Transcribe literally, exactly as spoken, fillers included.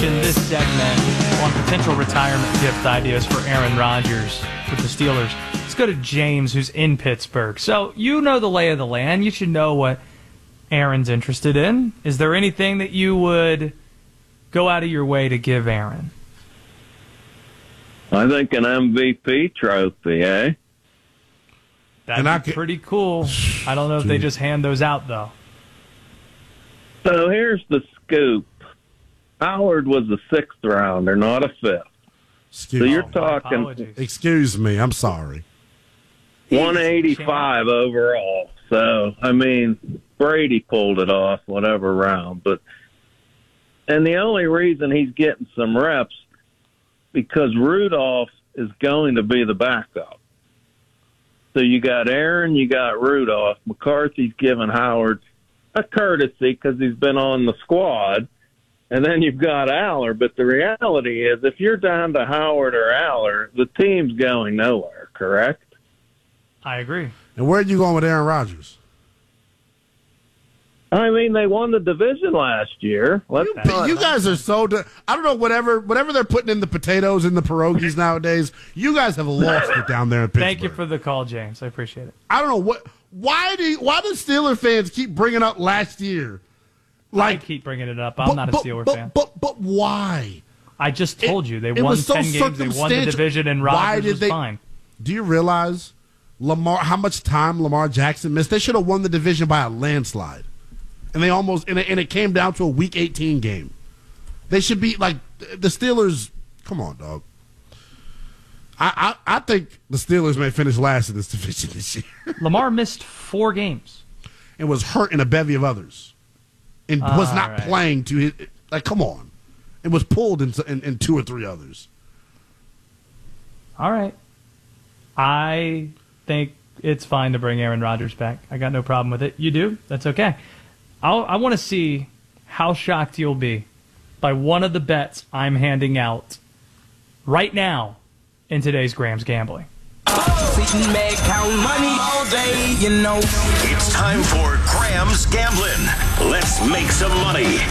question this segment on potential retirement gift ideas for Aaron Rodgers with the Steelers. Let's go to James, who's in Pittsburgh. So you know the lay of the land. You should know what Aaron's interested in. Is there anything that you would go out of your way to give Aaron? I think an M V P trophy, eh? That'd And I be could- pretty cool. I don't know if they just hand those out, though. So here's the scoop. Howard was a sixth rounder, not a fifth. Excuse, So you're Oh, my talking apologies. excuse me. I'm sorry. one eighty-five overall. So, I mean, Brady pulled it off, whatever round. But and the only reason he's getting some reps because Rudolph is going to be the backup. So you got Aaron, you got Rudolph. McCarthy's giving Howard a courtesy because he's been on the squad. And then you've got Aller. But the reality is if you're down to Howard or Aller, the team's going nowhere, correct? I agree. And where are you going with Aaron Rodgers? I mean, they won the division last year. Let's You, not- you guys are so. De- I don't know whatever whatever they're putting in the potatoes and the pierogies nowadays. You guys have lost it down there in Pittsburgh. Thank you for the call, James. I appreciate it. I don't know what. Why do you, why do Steeler fans keep bringing up last year? I keep bringing it up. I'm but, not a but, Steeler but, fan. But but why? I just told you they It won was so ten games. They won the circumstantial. division, and Why Rodgers did was they- fine. Do you realize Lamar how much time Lamar Jackson missed? They should have won the division by a landslide, and they almost and it, and it came down to a Week eighteen game. They should be like the Steelers. Come on, dog. I, I, I think the Steelers may finish last in this division this year. Lamar missed four games. And was hurt in a bevy of others, and was All not right. playing to his. Like, come on, and was pulled in, in, in two or three others. All right. I think it's fine to bring Aaron Rodgers back. I got no problem with it. You do? That's okay. I'll, I want to see how shocked you'll be by one of the bets I'm handing out right now in today's Grams Gambling. Sitting back, count money all day, you know. It's time for Graham's Gambling. Let's make some money.